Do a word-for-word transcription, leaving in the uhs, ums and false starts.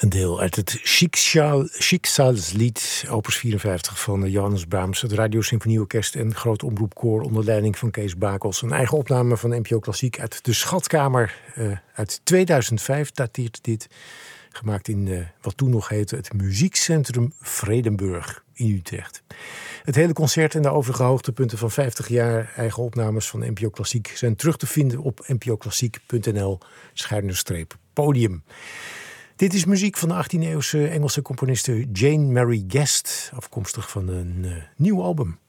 deel uit het Schicksal, Schicksalslied, opus vierenvijftig van Johannes Brahms, het Radiosymfonieorkest en Groot Omroepkoor onder leiding van Kees Bakels. Een eigen opname van N P O Klassiek uit de Schatkamer uh, uit tweeduizend vijf dateert dit. Gemaakt in uh, wat toen nog heette het Muziekcentrum Vredenburg in Utrecht. Het hele concert en de overige hoogtepunten van vijftig jaar eigen opnames van N P O Klassiek zijn terug te vinden op npoklassiek.nl schuine streep podium. Dit is muziek van de achttiende eeuwse Engelse componiste Jane Mary Guest, afkomstig van een uh, nieuw album.